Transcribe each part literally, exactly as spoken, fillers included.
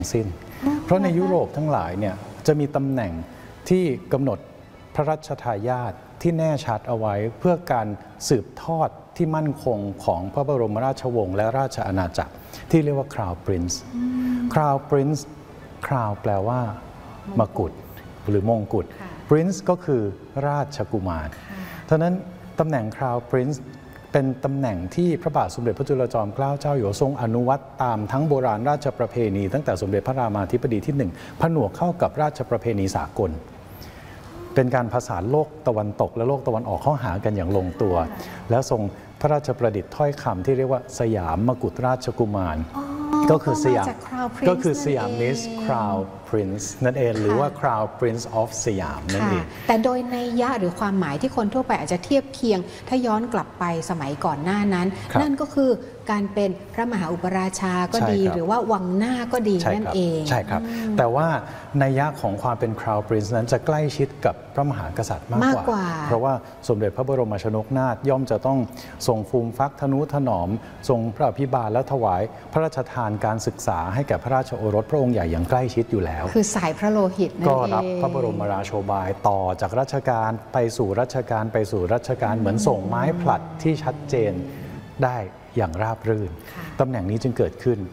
สิ้นเพราะในยุโรปทั้งหลายเนี่ยจะมีตำแหน่งที่กำหนดพระราชทายาทที่แน่ชัดเอาไว้เพื่อการสืบทอดที่มั่นคงของพระบรมราชวงศ์และราชอาณาจักรที่เรียกว่า Crown Prince Crown Prince Crown แปลว่ามกุฎหรือมงกุฎ Prince ก็คือราชกุมารฉะนั้นตำแหน่ง Crown Prince เป็นตำแหน่งที่พระบาทสมเด็จพระจุลจอมเกล้าเจ้าอยู่หัวทรงอนุวัตตามทั้งโบราณราชประเพณีตั้งแต่สมเด็จพระรามาธิบดีที่หนึ่งผนวกเข้ากับราชประเพณีสากลเป็นการผสานโลกตะวันตกและโลกตะวันออกเข้าหากันอย่างลงตัวแล้วทรงพระราชประดิษฐ์ถ้อยคำที่เรียกว่าสยามมกุฎราชกุมารก็คือสยามก็คือสยามมิส Crown Prince นั่นเองหรือว่า Crown Prince of สยามนั่นเองแต่โดยนัยยะหรือความหมายที่คนทั่วไปอาจจะเทียบเคียงถ้าย้อนกลับไปสมัยก่อนหน้านั้นนั่นก็คือการเป็นพระมหาอุปราชาก็ดีหรือว่าวังหน้าก็ดีนั่นเองใช่ครับแต่ว่านัยยะของความเป็น Crown Prince นั้นจะใกล้ชิดกับพระมหากษัตริย์มากกว่าเพราะว่าสมเด็จพระบรมชนกนาถย่อมจะต้องทรงฟูมฟักทนุถนอมทรงพระอภิบาลและถวายพระราชทานการศึกษาให้แก่พระราชโอรสพระองค์ใหญ่อย่างใกล้ชิดอยู่แล้วคือสายพระโลหิตก็รับพระบรมราโชบายต่อจากรัชกาลไปสู่รัชกาลไปสู่รัชกาลเหมือนส่งไม้ผลัดที่ชัดเจนได้อย่างราบรื่นตำแหน่งนี้จึงเกิดขึ้น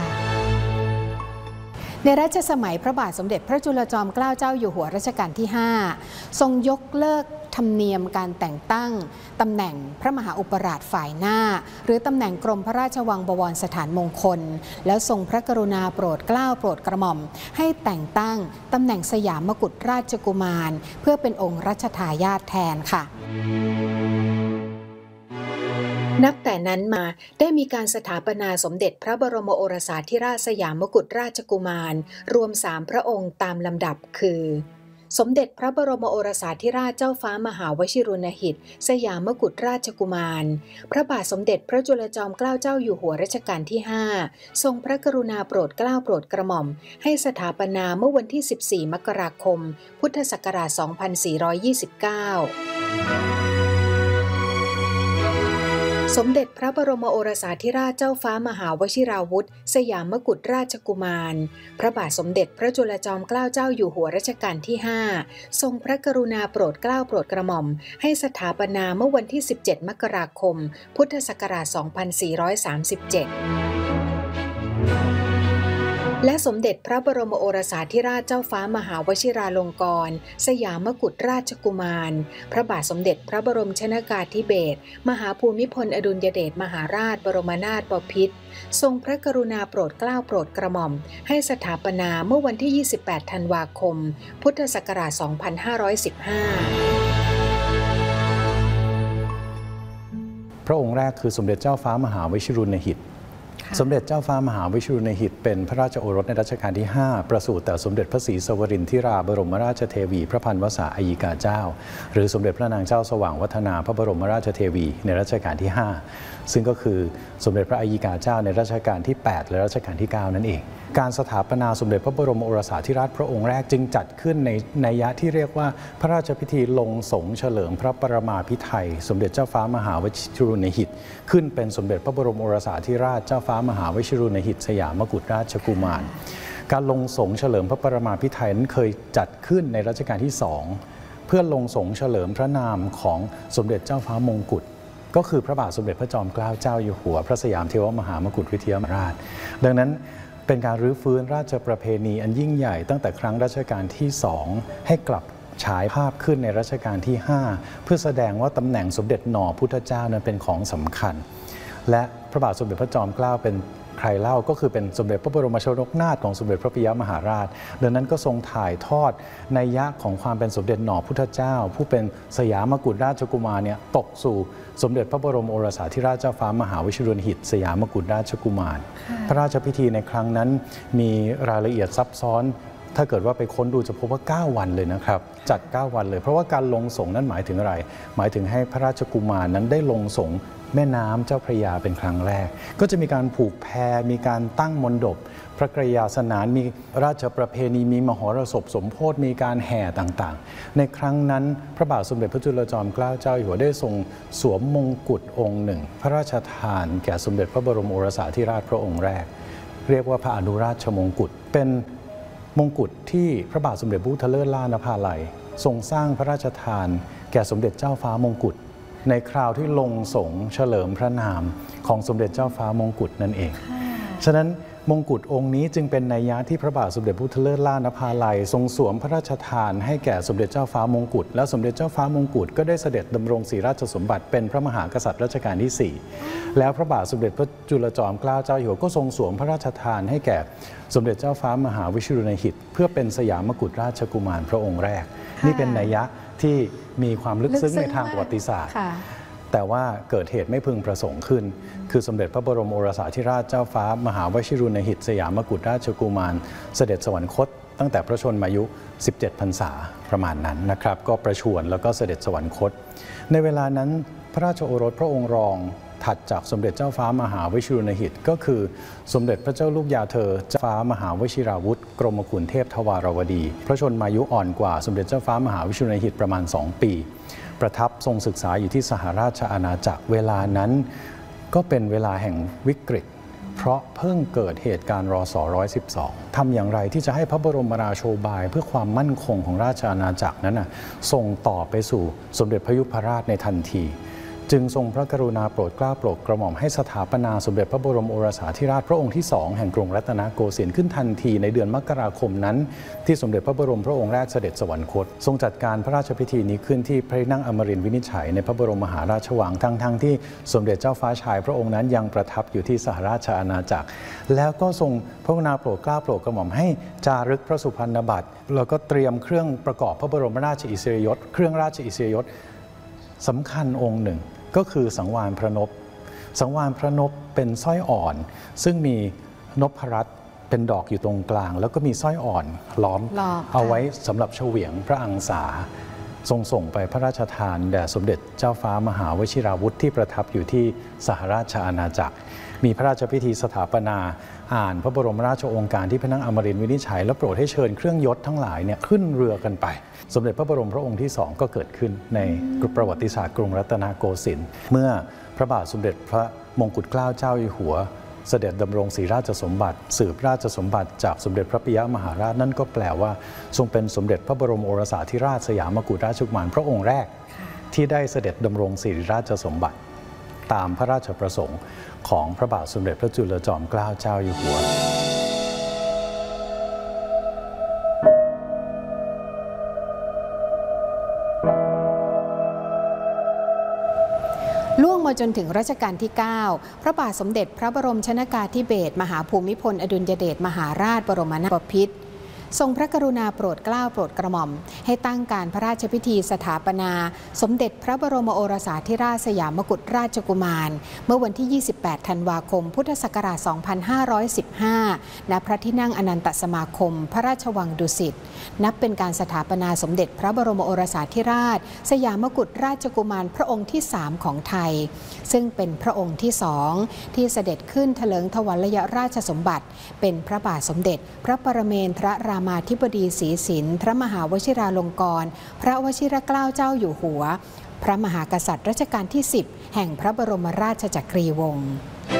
ในรัชสมัยพระบาทสมเด็จพระจุลจอมเกล้าเจ้าอยู่หัวรัชกาลที่ห้าทรงยกเลิกธรรมเนียมการแต่งตั้งตำแหน่งพระมหาอุปราชฝ่ายหน้าหรือตำแหน่งกรมพระราชวังบวรสถานมงคลแล้วทรงพระกรุณาโปรดเกล้าโปรดกระหม่อมให้แต่งตั้งตำแหน่งสยามมกุฎราชกุมารเพื่อเป็นองค์รัชทายาทแทนค่ะนับแต่นั้นมาได้มีการสถาปนาสมเด็จพระบรมโอรสาธิราชสยามมกุฎราชกุมารรวมสามพระองค์ตามลำดับคือสมเด็จพระบรมโอรสาธิราชเจ้าฟ้ามหาวชิรุณหิตสยามมกุฎราชกุมารพระบาทสมเด็จพระจุลจอมเกล้าเจ้าอยู่หัวรัชกาลที่ห้าทรงพระกรุณาโปรดเกล้าโปรดกระหม่อมให้สถาปนาเมื่อวันที่สิบสี่มกราคมพุทธศักราชสองพันสี่ร้อยยี่สิบเก้าสมเด็จพระบรมโอรสาธิราชเจ้าฟ้ามหาวชิราวุธสยามมกุฎราชกุมารพระบาทสมเด็จพระจุลจอมเกล้าเจ้าอยู่หัวรัชกาลที่ห้าทรงพระกรุณาโปรดเกล้าโปรดกระหม่อมให้สถาปนาเมื่อวันที่สิบเจ็ดมกราคมพุทธศักราชสองพันสี่ร้อยสามสิบเจ็ดและสมเด็จพระบรมโอรสาธิราชเจ้าฟ้ามหาวชิราลงกรณ์สยามมกุฎราชกุมารพระบาทสมเด็จพระบรมชนกาธิเบศรมหาภูมิพลอดุลยเดชมหาราชบรมนาถบพิตรทรงพระกรุณาโปรดเกล้าโปรดกระหม่อมให้สถาปนาเมื่อวันที่ยี่สิบแปดธันวาคมพุทธศักราชสองพันห้าร้อยสิบห้าพระองค์แรกคือสมเด็จเจ้าฟ้ามหาวชิรุณหิตสมเด็จเจ้าฟ้ามหาวชิรุณหิตเป็นพระราชโอรสในรัชกาลที่ห้าประสูติแต่สมเด็จพระศรีสวรินทร์ธิราบรมราชเทวีพระพันวษาอัยกาเจ้าหรือสมเด็จพระนางเจ้าสว่างวัฒนาพระบรมราชเทวีในรัชกาลที่ห้าซึ่งก็คือสมเด็จพระอัยกาเจ้าในรัชกาลที่แปดและรัชกาลที่เก้านั่นเองการสถาปนาสมเด็จพระบรมโอรสาธิราชพระองค์แรกจึงจัดขึ้นในนัยยะที่เรียกว่าพระราชพิธีลงสงเฉลิมพระปรมาภิไธยสมเด็จเจ้าฟ้ามหาวชิรุณหิตขึ้นเป็นสมเด็จพระบรมโอรสาธิราชเจ้าฟ้ามหาวชิรุณหิตสยามมกุฎราชกุมารการลงสงเฉลิมพระปรมาภิไธยนั้นเคยจัดขึ้นในรัชกาลที่สองเพื่อลงสงเฉลิมพระนามของสมเด็จเจ้าฟ้ามงกุฎก็คือพระบาทสมเด็จพระจอมเกล้าเจ้าอยู่หัวพระสยามเทวมหามกุฎวิทยามราชดังนั้นเป็นการรื้อฟื้นราชประเพณีอันยิ่งใหญ่ตั้งแต่ครั้งรัชกาลที่สองให้กลับฉายภาพขึ้นในรัชกาลที่ห้าเพื่อแสดงว่าตำแหน่งสมเด็จหน่อพุทธเจ้านั้นเป็นของสำคัญและพระบาทสมเด็จพระจอมเกล้าเป็นใครเล่าก็คือเป็นสมเด็จพระบรมชนกนาถของสมเด็จพระปิยมหาราชดังนั้นก็ทรงถ่ายทอดนัยยะของความเป็นสมเด็จหน่อพุทธเจ้าผู้เป็นสยามกุฎราชกุมารเนี่ยตกสู่สมเด็จพระบรมโอรสาธิราชเจ้าฟ้ามหาวชิรุณหิตสยามกุฎราชกุมารพระราชพิธีในครั้งนั้นมีรายละเอียดซับซ้อนถ้าเกิดว่าไปค้นดูจะพบว่าเก้าวันเลยนะครับจัดเก้าวันเลยเพราะว่าการลงสงนั้นหมายถึงอะไรหมายถึงให้พระราชกุมารนั้นได้ลงสงแม่น้ำเจ้าพระยาเป็นครั้งแรกก็จะมีการผูกแพมีการตั้งมณฑปพระกรยาสนานมีราชประเพณีมีมหรสพสมโภชมีการแห่ต่างๆในครั้งนั้นพระบาทสมเด็จพระจุลจอมเกล้าเจ้าอยู่หัวได้ทรงสวมมงกุฎองค์หนึ่งพระราชทานแก่สมเด็จพระบรมโอรสาธิราชพระองค์แรกเรียกว่าพระอนุราชมงกุฎเป็นมงกุฎที่พระบาทสมเด็จพระพุทธเลิศล่านภาลัยทรงสร้างพระราชทานแก่สมเด็จเจ้าฟ้ามงกุฎในคราวที่ลงสงเฉลิมพระนามของสมเด็จเจ้าฟ้ามงกุฎนั่นเองฉะนั้นมงกุฎองค์นี้จึงเป็นนัยยะที่พระบาทสมเด็จพระพุทธเลิศล่านภาลัยทรงสวมพระราชทานให้แก่สมเด็จเจ้าฟ้ามงกุฎและสมเด็จเจ้าฟ้ามงกุฎก็ได้เสด็จดำรงศรีราชสมบัติเป็นพระมหากษัตริย์รัชกาลที่สี่แล้วพระบาทสมเด็จพระจุลจอมเกล้าเจ้าอยู่หัวก็ทรงสวมพระราชทานให้แก่สมเด็จเจ้าฟ้ามหาวิชิรุณหิตเพื่อเป็นสยามกุฎราชกุมารพระองค์แรกนี่เป็นนัยยะที่มีความลึกซึ้งในทางประวัติศาสตร์แต่ว่าเกิดเหตุไม่พึงประสงค์ขึ้นคือสมเด็จพระบรมโอรสาธิราชเจ้าฟ้ามหาวชิรุณหิตสยามกุฎราชกุมารเสด็จสวรรคตตั้งแต่พระชนมายุสิบเจ็ดพรรษาประมาณนั้นนะครับก็ประชวรแล้วก็เสด็จสวรรคตในเวลานั้นพระราชโอรสพระองค์รองถัดจากสมเด็จเจ้าฟ้ามหาวชิรุณหิตก็คือสมเด็จพระเจ้าลูกยาเธอเจ้าฟ้ามหาวชิราวุธกรมขุนเทพทวารวดีพระชนมายุอ่อนกว่าสมเด็จเจ้าฟ้ามหาวชิรุณหิตประมาณสองปีประทับทรงศึกษาอยู่ที่สหราชอาณาจักรเวลานั้นก็เป็นเวลาแห่งวิกฤตเพราะเพิ่งเกิดเหตุการณ์รศหนึ่งร้อยสิบสองทำอย่างไรที่จะให้พระบรมราโชบายเพื่อความมั่นคงของราชอาณาจักรนั้นส่งต่อไปสู่สมเด็จพระยุพราชในทันทีจึงทรงพระกรุณาโปรดเกล้าโปรดกระหม่อมให้สถาปนาสมเด็จพระบรมโอรสาธิราชพระองค์ที่สองแห่งกรุงรัตนโกสินทร์ขึ้นทันทีในเดือนมกราคมนั้นที่สมเด็จพระบรมพระองค์แรกเสด็จสวรรคตทรงจัดการพระราชพิธีนี้ขึ้นที่พระที่นั่งอมรินทร์วินิจฉัยในพระบรมมหาราชวังทั้งทั้งที่สมเด็จเจ้าฟ้าชายพระองค์นั้นยังประทับอยู่ที่สหราชอาณาจักรแล้วก็ทรงพระกรุณาโปรดเกล้าโปรดกระหม่อมให้จารึกพระสุพรรณบัตรแล้วก็เตรียมเครื่องประกอบพระบรมราชอิสริยยศเครื่องราชอิสริยยศสำคัญองค์หนึ่งก็คือสังวาลพระนพสังวาลพระนพเป็นสร้อยอ่อนซึ่งมีนพรัตน์เป็นดอกอยู่ตรงกลางแล้วก็มีสร้อยอ่อนล้อมเอาไว้สำหรับเฉวียงพระอังสาทรงส่งไปพระราชทานแด่สมเด็จเจ้าฟ้ามหาวชิราวุธที่ประทับอยู่ที่สหราชอาณาจักรมีพระราชพิธีสถาปนาอ่านพระบรมราชโองการที่พระนั่งอมรินทร์วินิจฉัยและโปรดให้เชิญเครื่องยศทั้งหลายเนี่ยขึ้นเรือกันไปสมเด็จพระบรมพระองค์ที่สองก็เกิดขึ้นในประวัติศาสตร์กรุงรัตนโกสินทร์เมื่อพระบาทสมเด็จพระมงกุฎเกล้าเจ้าอยู่หัวเสด็จดำรงศรีราชสมบัติสืบราชสมบัติจากสมเด็จพระปิยมหาราชนั่นก็แปลว่าทรงเป็นสมเด็จพระบรมโอรสาธิราชสยามกุฎราชกุมารพระองค์แรกที่ได้เสด็จดำรงศรีราชสมบัติตามพระราชประสงค์ของพระบาทสมเด็จพระจุลจอมเกล้าเจ้าอยู่หัวล่วงมาจนถึงรัชกาลที่เก้าพระบาทสมเด็จพระบรมชนกาธิเบศรมหาภูมิพลอดุลยเดชมหาราชบรมนาถบพิตรทรงพระกรุณาโปรดเกล้าโปรดกระหม่อมให้ตั้งการพระราชพิธีสถาปนาสมเด็จพระบรมโอรสาธิราชสยามกุฎราชกุมารเมื่อวันที่ยี่สิบแปดธันวาคมพุทธศักราชสองพันห้าร้อยสิบห้าณพระที่นั่งอนันตสมาคมพระราชวังดุสิตนับเป็นการสถาปนาสมเด็จพระบรมโอรสาธิราชสยามกุฎราชกุมารพระองค์ที่สามของไทยซึ่งเป็นพระองค์ที่สองที่เสด็จขึ้นเถลิงถวัลยราชสมบัติเป็นพระบาทสมเด็จพระปรเมนทรรามาธิบดีศรีสินพระมหาวชิราลงกรณ์พระวชิรเกล้าเจ้าอยู่หัวพระมหากษัตริย์รัชกาลที่สิบแห่งพระบรมราชจักรีวงศ์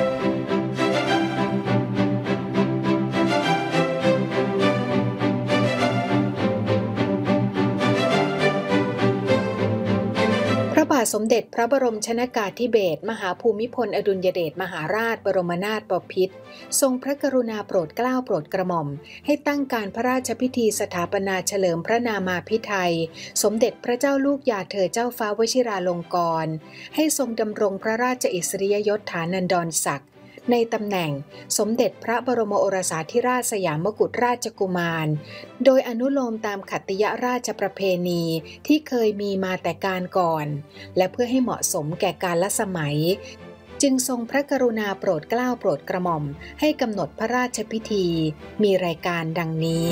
พระบาทสมเด็จพระบรมชนกาธิเบศรมหาภูมิพลอดุลยเดชมหาราชบรมนาถบพิตรทรงพระกรุณาโปรดเกล้าโปรดกระหม่อมให้ตั้งการพระราชพิธีสถาปนาเฉลิมพระนามาภิไธยสมเด็จพระเจ้าลูกยาเธอเจ้าฟ้าวชิราลงกรณ์ให้ทรงดำรงพระราชอิสริยยศฐานันดรศักดิ์ในตำแหน่งสมเด็จพระบรมโอรสาธิราชสยามกุฎราชกุมารโดยอนุโลมตามขัตติยราชประเพณีที่เคยมีมาแต่การก่อนและเพื่อให้เหมาะสมแก่กาลสมัยจึงทรงพระกรุณาโปรดเกล้าโปรดกระหม่อมให้กำหนดพระราชพิธีมีรายการดังนี้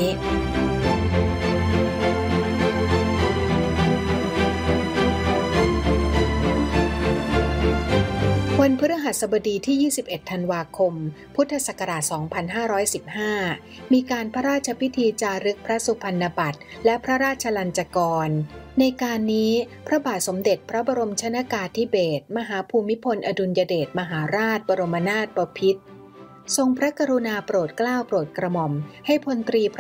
วันพฤหัสบดีที่ยี่สิบเอ็ดธันวาคมพุทธศักราชสองพันห้าร้อยสิบห้ามีการพระราชพิธีจารึกพระสุพรรณบัตรและพระราชลัญจกรในการนี้พระบาทสมเด็จพระบรมชนกาธิเบศรมหาภูมิพลอดุลยเดชมหาราชบรมนาถบพิตรทรงพระกรุณาโปรดเกล้าโปรดกระหม่อมให้พลตรี